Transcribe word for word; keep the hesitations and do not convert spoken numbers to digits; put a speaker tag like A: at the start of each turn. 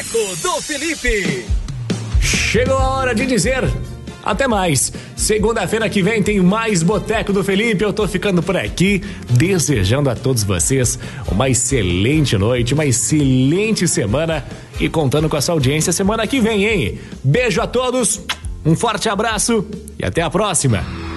A: Boteco do Felipe.
B: Chegou a hora de dizer até mais. Segunda-feira que vem tem mais Boteco do Felipe. Eu tô ficando por aqui, desejando a todos vocês uma excelente noite, uma excelente semana e contando com a sua audiência semana que vem, hein? Beijo a todos, um forte abraço e até a próxima.